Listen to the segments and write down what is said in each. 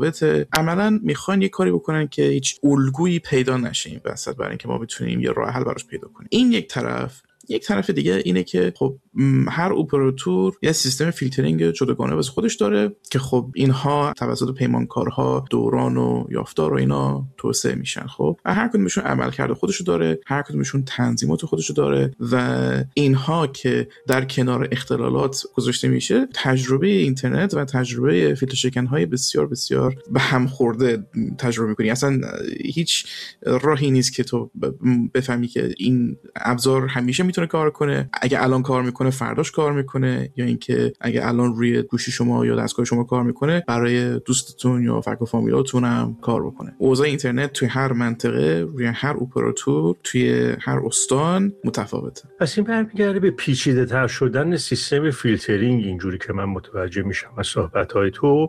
متفاوته. عملاً میخوان یه کاری بکنن که هیچ الگویی پیدا نشه این وسط، برای اینکه ما بتونیم یه راه حل براش پیدا کنیم. این یک طرف دیگه اینه که خب هر اپراتور یه سیستم فیلترینگ جداگانه واسه خودش داره که خب اینها توسط پیمانکارها دوران و یافدار و اینا توسعه میشن. خب هر کدومشون عملکرد خودشو داره، هر کدومشون تنظیمات خودشو داره و اینها که در کنار اختلالات گذاشته میشه، تجربه اینترنت و تجربه فیلتر شکن‌های بسیار بسیار به هم خورده تجربه می‌کنی. اصلا هیچ راهی نیست که تو بفهمی که این ابزار همیشه میتونه کار کنه، اگه الان کار میکنه فرداش کار میکنه، یا اینکه اگه الان روی گوشی شما یا دستگاه شما کار میکنه برای دوستتون یا فک و فامیلاتون هم کار بکنه. اوضاع اینترنت توی هر منطقه، روی هر اپراتور، توی هر استان متفاوته. پس این برمیگرده به پیچیده تر شدن سیستم فیلترینگ، اینجوری که من متوجه میشم از صحبت‌های تو.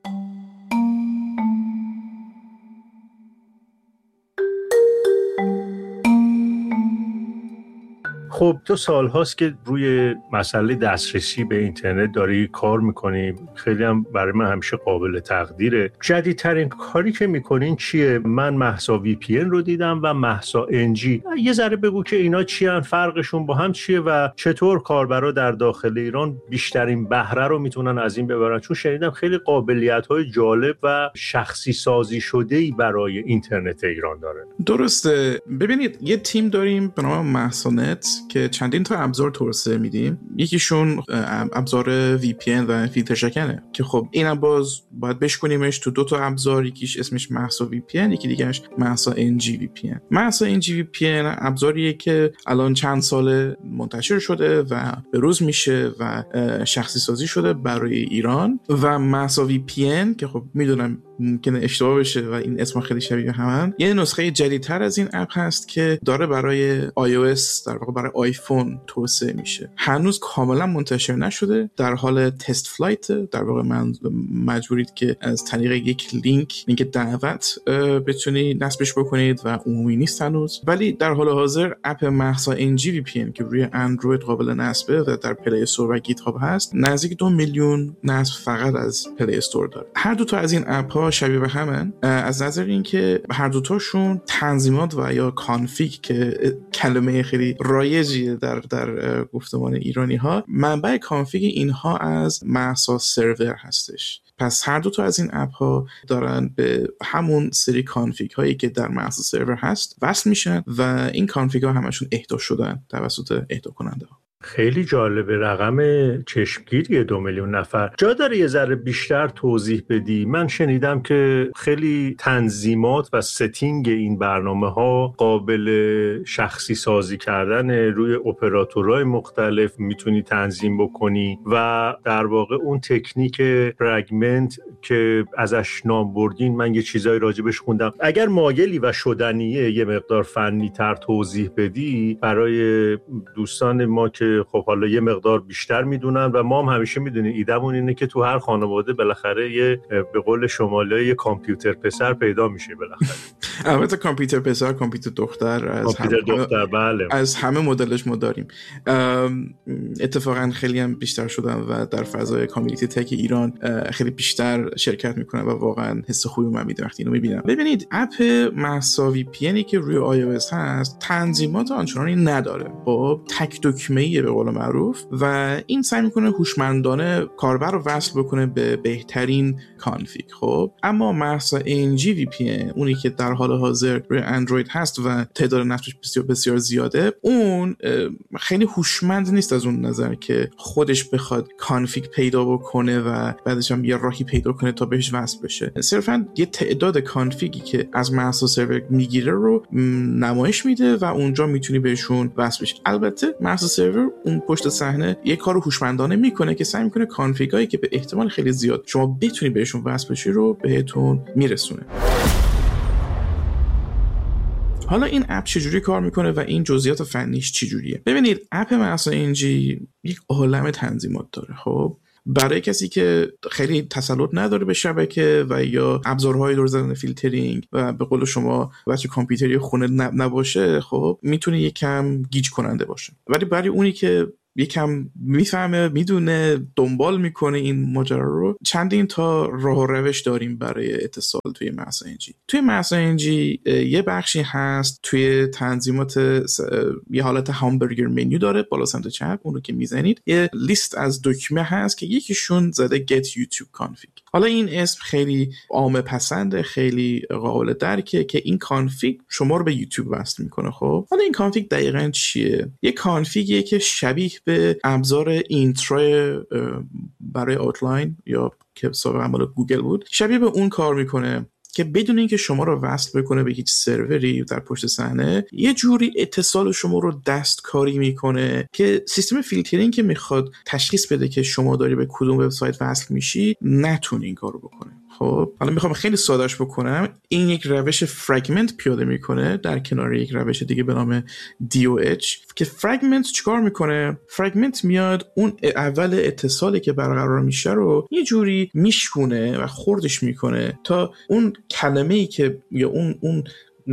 خب تو سال هاست که روی مسئله دسترسی به اینترنت داری کار میکنی، خیلی هم برای من همیشه قابل تقدیره. جدیدترین کاری که میکنین چیه؟ من مهسا وی پی ان رو دیدم و مهسا انجی. یه ذره بگو که اینا چیان، فرقشون با هم چیه و چطور کاربرا در داخل ایران بیشترین بهره رو میتونن از این ببرن؟ چون شنیدم خیلی قابلیت‌های جالب و شخصی سازی شده‌ای برای اینترنت ایران داره. درسته. ببینید یه تیم داریم به نام مهسا نت که چندین تا ابزار توسعه میدیم. یکیشون ابزار VPN و فیلتر شکنه که خب اینم باز باید بشکنیمش تو دو تا ابزار، یکیش اسمش مهسا VPN، یکی دیگهش مهسا NG VPN. مهسا NG VPN ابزاریه که الان چند سال منتشر شده و به روز میشه و شخصی سازی شده برای ایران. و مهسا VPN که خب میدونم ممکنه اشتباه بشه و این اسم خیلی شبیه همن، یه نسخه جدیدتر از این اپ هست که داره برای iOS، در واقع برای آیفون توسعه میشه. هنوز کاملا منتشر نشده، در حال تست فلایت. در واقع مجبورید که از طریق یک لینک دعوت بتونی نصبش بکنید و عمومی نیست هنوز. ولی در حال حاضر اپ مهسا NG VPN که روی اندروید قابل نصبه و در پلی استور و گیت هاب هست، نزدیک 2 میلیون نصب فقط از پلی استور داره. هر دو تا از این اپ ها شبیه به همن از نظر اینکه هر دو تاشون تنظیمات و یا کانفیگ که کلمه خیلی رایجیه در گفتمان ایرانی ها، منبع کانفیگ اینها از مهسا سرور هستش. پس هر دو تا از این اپ ها دارن به همون سری کانفیگ هایی که در مهسا سرور هست وصل میشن و این کانفیگ ها همشون اهدا شدن توسط اهدا کننده ها. خیلی جالبه، رقم چشمگیریه 2 میلیون نفر. جا داره یه ذره بیشتر توضیح بدی؟ من شنیدم که خیلی تنظیمات و ستینگ این برنامه ها قابل شخصی سازی کردن، روی اپراتورهای مختلف میتونی تنظیم بکنی و در واقع اون تکنیک فرگمنت که ازش نام بردین، من یه چیزایی راجبش خوندم. اگر مایلی و شدنیه یه مقدار فنی تر توضیح بدی برای دوستان ما که خب حالا یه مقدار بیشتر میدونن و ما هم همیشه میدونیم ایدمون اینه که تو هر خانواده بالاخره یه به قول شمالی یه کامپیوتر پسر پیدا میشه بالاخره. البته کامپیوتر پسر، کامپیوتر دختر، بله، از همه مدلش ما داریم. اتفاقا خیلی هم بیشتر شدن و در فضای کامیونیتی تک ایران خیلی بیشتر شرکت میکنن و واقعا حس خوبی من میده وقتی اینو میبینم. ببینید اپ مهسا وی پی ان که روی iOS هست تنظیمات آنچنانی نداره، خب تک دکمه‌ای به قول معروف، و این سعی میکنه هوشمندانه کاربر رو وصل بکنه به بهترین کانفیگ. خب اما مهسا NG VPN اونی که در حال حاضر روی اندروید هست و تعداد نصبش بسیار بسیار زیاده، اون خیلی هوشمند نیست از اون نظر که خودش بخواد کانفیگ پیدا بکنه و بعدش هم یه راهی پیدا کنه تا بهش وصل بشه. صرفا یه تعداد کانفیگی که از مهسا سرور میگیره رو نمایش میده و اونجا میتونی بهشون وصل بشی. البته مهسا سرور اون پشت صحنه یه کار هوشمندانه میکنه که سعی میکنه کانفیگایی که به احتمال خیلی زیاد شما بتونی بهشون وصل بشی رو بهتون میرسونه. حالا این اپ چجوری کار میکنه و این جزئیات فنیش چجوریه؟ ببینید اپ مهسا NG یک عالمه تنظیمات داره. خب برای کسی که خیلی تسلط نداره به شبکه و یا ابزارهای دور زدن فیلترینگ و به قول شما بچه کامپیوتری خونه نباشه، خب میتونه یکم گیج کننده باشه. ولی برای اونی که یکم میفهمه، میدونه، دنبال میکنه این ماجرا رو، چندین تا راه و روش داریم برای اتصال توی محصول انجی. توی محصول انجی یه بخشی هست توی تنظیمات، یه حالت هامبرگر منیو داره بالا سمت چپ، اونو که میزنید یه لیست از دکمه هست که یکیشون زده get YouTube config. حالا این اسم خیلی عامه پسنده، خیلی قابل درکه که این کانفیگ شما رو به یوتیوب وصل میکنه. خب حالا این کانفیگ دقیقاً چیه؟ یه کانفیگیه که شبیه به ابزار اینترو برای آوتلاین یا که سابقا مال گوگل بود، شبیه به اون کار میکنه که بدون اینکه شما رو وصل بکنه به هیچ سروری در پشت صحنه، یه جوری اتصال شما رو دستکاری میکنه که سیستم فیلترینگ که میخواد تشخیص بده که شما داری به کدوم وبسایت وصل میشی نتونه این کارو بکنه. خب حالا میخوام خیلی سادهش بکنم. این یک روش فرگمنت پیاده میکنه در کنار یک روش دیگه به نام DOH که فرگمنت چیکار میکنه؟ فرگمنت میاد اون اول اتصالی که برقرار میشه رو یه جوری میشکونه و خردش میکنه تا اون کلمه‌ای که یا اون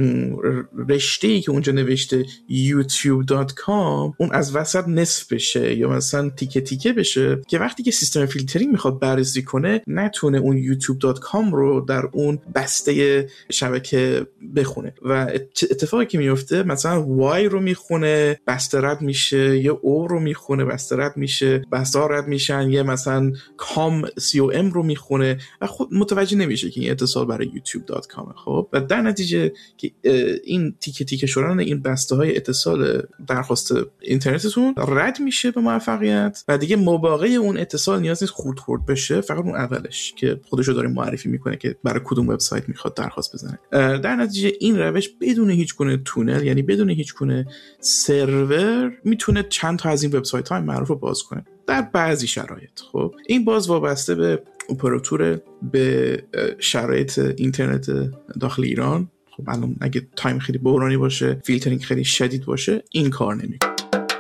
رشته‌ای که اونجا نوشته youtube.com اون از وسط نصف بشه یا مثلا تیکه تیکه بشه که وقتی که سیستم فیلترینگ میخواد بررسی کنه نتونه اون youtube.com رو در اون بسته شبکه بخونه و اتفاقی که میفته مثلا y رو میخونه بسته رد میشه، یا o رو میخونه بسته رد میشه، بسته ها رد میشن، یا مثلا com رو میخونه و خود متوجه نمیشه که این اتصال برای youtube.com. خب و در نتیجه که این تیکه تیکه شدن این بسته های اتصال درخواست اینترنتتون رد میشه به موفقیت و دیگه مابقی اون اتصال نیاز نیست خورد بشه، فقط اون اولش که خودشو داره معرفی میکنه که برای کدوم وبسایت میخواد درخواست بزنه. در نتیجه این روش بدون هیچ گونه تونل، یعنی بدون هیچ گونه سرور، میتونه چند تا از این وبسایت های معروف رو باز کنه در بعضی شرایط. خب این باز وابسته به اپراتور، به شرایط اینترنت داخل ایران. خب الان اگه تایم خیلی بحرانی باشه، فیلترینگ خیلی شدید باشه، این کار نمیکنه.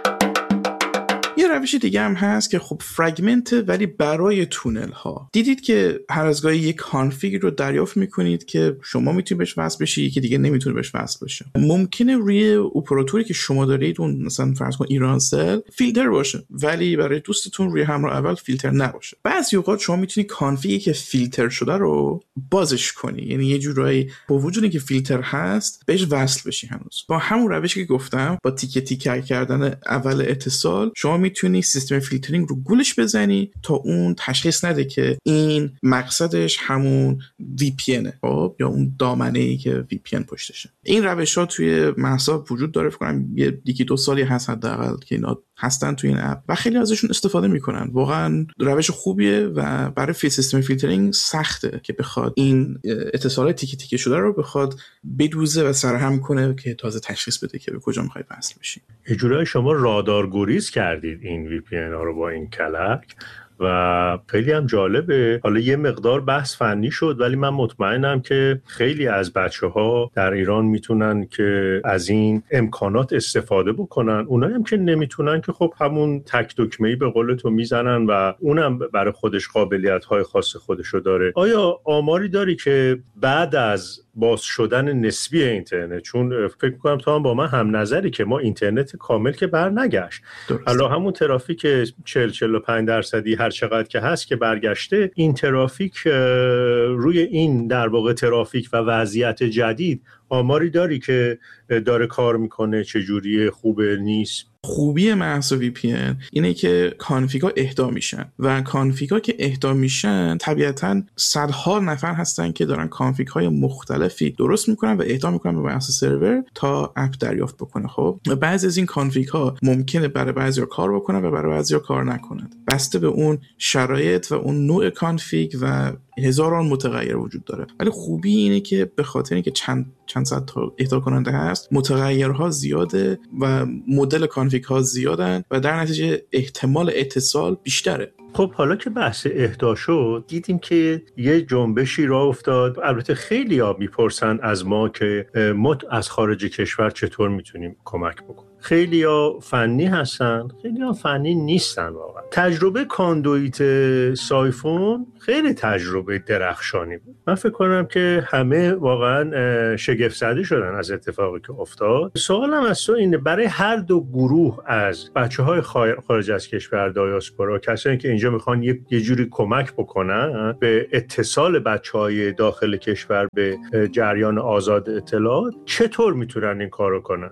یه روش دیگه هم هست که خب فرگمنت ولی برای تونل ها. دیدید که هر از گاهی یک کانفیگ رو دریافت میکنید که شما میتونید بهش وصل بشی، یکی دیگه نمیتونه بهش وصل بشه. ممکنه روی اپراتوری که شما دارید، اون مثلا فرض کن ایرانسل، فیلتر باشه ولی برای دوستتون روی همراه اول فیلتر نباشه. بعضی اوقات شما میتونید کانفیگی که فیلتر شده رو بازش کنی، یعنی یه جورایی با وجودی که فیلتر هست بهش وصل بشی هنوز. با همون روشی که گفتم، با تیکه تیکه کردن اول اتصال، شما میتونی سیستم فیلترینگ رو گولش بزنی تا اون تشخیص نده که این مقصدش همون VPN خب یا اون دامنه‌ای که VPN پشتشه. این روش‌ها توی محصول وجود داره، فکر کنم یکی دو سالی هست حداقل که اینا هستن توی این اپ و خیلی ازشون استفاده میکنن. واقعا روش خوبیه و برای سیستم فیلترینگ سخته که بخواد این اتصالات تیکه تیکه شده رو بخواد بدوزه و سرهم کنه که تازه تشخیص بده که به کجا میخوای وصل بشی. یه جورایی شما رادارگریز کردید این VPN ها رو با این کلک و خیلی هم جالبه. حالا یه مقدار بحث فنی شد ولی من مطمئنم که خیلی از بچه‌ها در ایران میتونن که از این امکانات استفاده بکنن. اونایی هم که نمیتونن که خب همون تک دکمه‌ای به قول تو میزنن و اونم برای خودش قابلیت‌های خاص خودشو داره. آیا آماری داری که بعد از باز شدن نسبی اینترنت، چون فکر می‌کنم تو هم با من هم نظری که ما اینترنت کامل که بر نگشت، حالا همون ترافیک 40-45% هر چقدر که هست که برگشته، این ترافیک روی این در واقع ترافیک و وضعیت جدید آماری داری که داره کار میکنه چجوریه، خوبه نیست؟ خوبی محصول VPN اینه که کانفیگ‌ها اهدا میشن و کانفیگ‌ها که اهدا میشن طبیعتاً صدها نفر هستن که دارن کانفیگ‌های مختلفی درست میکنن و اهدا میکنن به محصول سرور تا اپ دریافت بکنه. خب بعضی از این کانفیگ‌ها ممکنه برای بعضیا کار بکنن و برای بعضیا کار نکنن، بسته به اون شرایط و اون نوع کانفیگ و هزاران متغیر وجود داره. ولی خوبی اینه که به خاطر اینکه چند صد تا اهدا کننده هست، متغیرها زیاده و مدل کانفیگ ها زیادن و در نتیجه احتمال اتصال بیشتره. خب حالا که بحث اهدا شد، دیدیم که یه جنبشی راه افتاد. البته خیلی ها میپرسن از ما که ما از خارج کشور چطور میتونیم کمک بکنیم. خیلی‌ها فنی هستن، خیلی‌ها فنی نیستن. واقعا تجربه کاندویت سایفون خیلی تجربه درخشانی بود. من فکر کنم که همه واقعا شگفت زده شدن از اتفاقی که افتاد. سوالم از تو اینه، برای هر دو گروه از بچه‌های خارج از کشور، دیاسپورا، کسایی که اینجا میخوان یه جوری کمک بکنن به اتصال بچه‌های داخل کشور به جریان آزاد اطلاعات، چطور میتونن این کارو کنن؟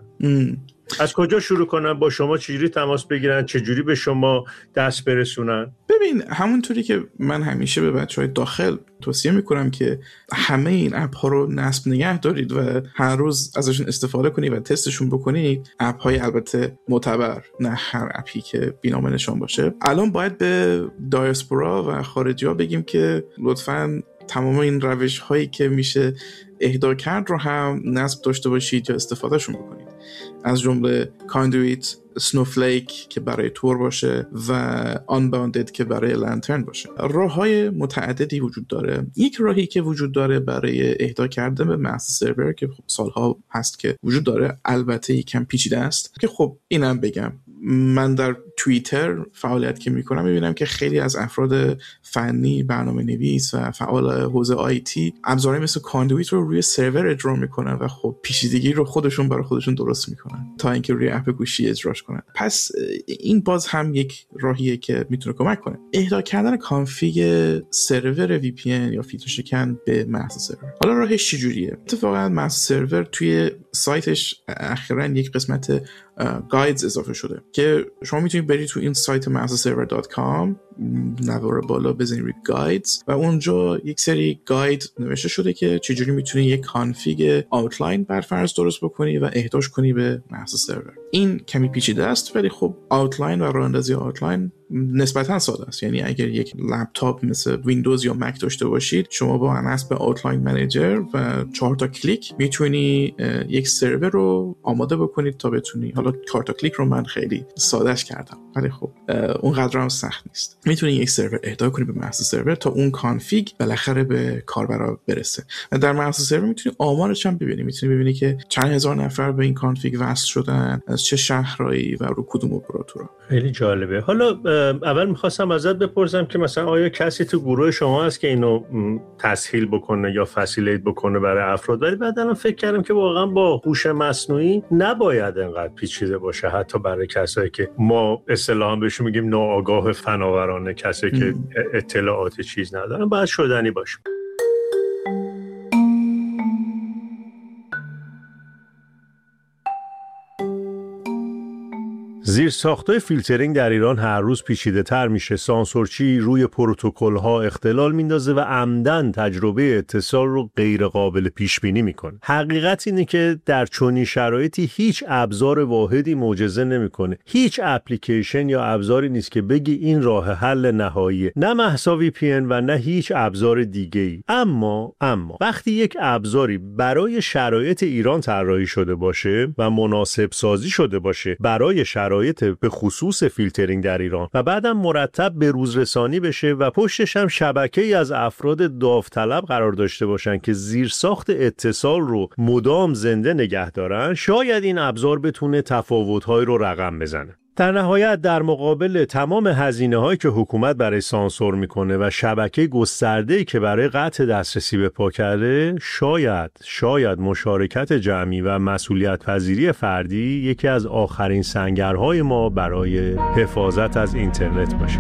از کجا شروع کنن؟ با شما چجوری تماس بگیرن؟ چجوری به شما دست برسونن؟ ببین، همونطوری که من همیشه به بچه‌های داخل توصیه میکنم که همه این اپ ها رو نصب نگه دارید و هر روز ازشون استفاده کنید و تستشون بکنید. اپ های البته معتبر، نه هر اپی که بی‌نام نشان باشه. الان باید به دیاسپورا و خارجی ها بگیم که لطفاً تمام این روش هایی که میشه اهدا کرد رو هم نصب داشته باشید یا استفادهشون بکنید، از جمله کاندویت، سنوفلیک که برای تور باشه و آنباندد که برای لانترن باشه. راه‌های متعددی وجود داره. یک راهی که وجود داره برای اهدا کردن به محض سرور که خب سالها هست که وجود داره، البته یکم پیچیده است، که خب اینم بگم من در توییتر فعالیت که میکنم میبینم که خیلی از افراد فنی، برنامه نویس و فعال حوزه آیتی ابزاری مثل کاندویت رو روی سرور اجرا میکنن و خب پیچیدگی رو خودشون برای خودشون درست میکنن تا اینکه روی اپ گوشی اجراش کنن. پس این باز هم یک راهیه که میتونه کمک کنه. اهدا کردن کانفیگ سرور VPN یا فیلتر شکن به محض سرور. حالا راهش چجوریه؟ اتفاقا محض سرور توی سایتش اخیراً یک قسمت گایدز اضافه شده که شما میتونید برید تو این سایت mahsaserver.com، نوار بالا بزنید روی گایدز و اونجا یک سری گاید نوشته شده که چجوری میتونی یک کانفیگ آوتلاین برفرض درست بکنی و اهداش کنی به محض سرور. این کمی پیچیده است ولی خب آوتلاین و راه اندازی آوتلاین نسبتا ساده است. یعنی اگر یک لپتاپ مثل ویندوز یا مک داشته باشید، شما با نصب آوتلاین منیجر و 4 تا کلیک میتونی یک سرور رو آماده بکنید تا بتونی، حالا 4 تا کلیک رو من خیلی سادهش کردم ولی خب اونقدر هم سخت نیست، میتونی یک سرور اهدا کنی به محض سرور تا اون کانفیگ بالاخره به کاربرا برسه. و در محض سرور میتونی آمارش هم ببینی، میتونی ببینی که چند هزار نفر به این کانفیگ وصل شدن، از چه شهرهایی و رو کدوم اپراتورها. خیلی جالبه. حالا اول میخواستم ازت بپرسم که مثلا آیا کسی تو گروه شما هست که اینو تسهیل بکنه یا فسیلیت بکنه برای افراد؟ ولی بعد الان فکر کردم که واقعا با هوش مصنوعی نباید انقدر پیچیده باشه، حتی برای کسایی که ما اصطلاحاً بهشون میگیم ناآگاه فناورانه، کسایی که اطلاعات چیز ندارن، باید شدنی باشه. زیرساخت‌های فیلترینگ در ایران هر روز پیچیده‌تر میشه. سانسورچی روی پروتکل‌ها اختلال میندازه و عمدن تجربه اتصال رو غیر قابل پیش بینی میکنه. حقیقت اینه که در چنین شرایطی هیچ ابزار واحدی معجزه نمیکنه. هیچ اپلیکیشن یا ابزاری نیست که بگی این راه حل نهاییه. نه محسا VPN و نه هیچ ابزار دیگه‌ای. اما وقتی یک ابزاری برای شرایط ایران طراحی شده باشه و مناسب سازی شده باشه برای شرایط به خصوص فیلترینگ در ایران و بعدم مرتب به روز رسانی بشه و پشتش هم شبکه‌ای از افراد داوطلب قرار داشته باشن که زیرساخت اتصال رو مدام زنده نگه دارن، شاید این ابزار بتونه تفاوت‌های رو رقم بزنه. در نهایت در مقابل تمام هزینه‌هایی که حکومت برای سانسور میکنه و شبکه گسترده‌ای که برای قطع دسترسی به پا کرده، شاید مشارکت جمعی و مسئولیت پذیری فردی یکی از آخرین سنگرهای ما برای حفاظت از اینترنت باشه.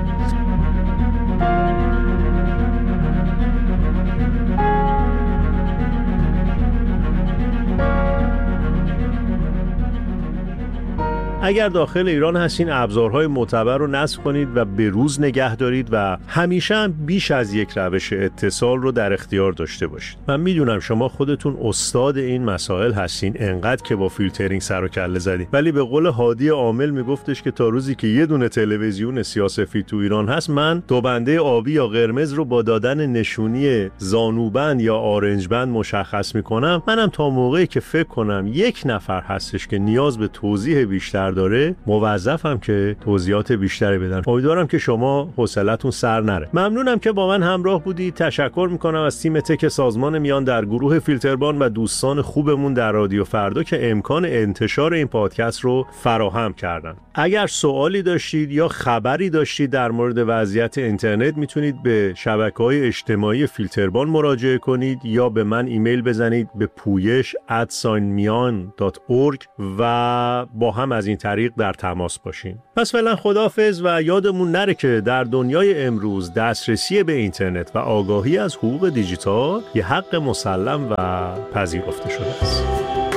اگر داخل ایران هستین، ابزارهای معتبر رو نصب کنید و به روز نگه دارید و همیشه هم بیش از یک روش اتصال رو در اختیار داشته باشید. من میدونم شما خودتون استاد این مسائل هستین، انقدر که با فیلترینگ سر و کله زدین، ولی به قول هادی عامل میگفتش که تا روزی که یه دونه تلویزیون سیاه‌سفید تو ایران هست، من دو بنده آبی یا قرمز رو با دادن نشونی زانوبند یا آرنج بند مشخص میکنم. منم تا موقعی که فکر کنم یک نفر هستش که نیاز به توضیح بیشتر داره موظفم که توضیحات بیشتری بدم. امیدوارم که شما حوصله‌تون سر نره. ممنونم که با من همراه بودید. تشکر میکنم از تیم تک سازمان میان در گروه فیلتربان و دوستان خوبمون در رادیو فردا که امکان انتشار این پادکست رو فراهم کردن. اگر سوالی داشتید یا خبری داشتید در مورد وضعیت اینترنت میتونید به شبکه‌های اجتماعی فیلتربان مراجعه کنید یا به من ایمیل بزنید به puyesh@mian.org و با هم از این طریق در تماس باشیم. پس فعلا خداحافظ و یادمون نره که در دنیای امروز دسترسی به اینترنت و آگاهی از حقوق دیجیتال یه حق مسلم و پذیرفته شده است.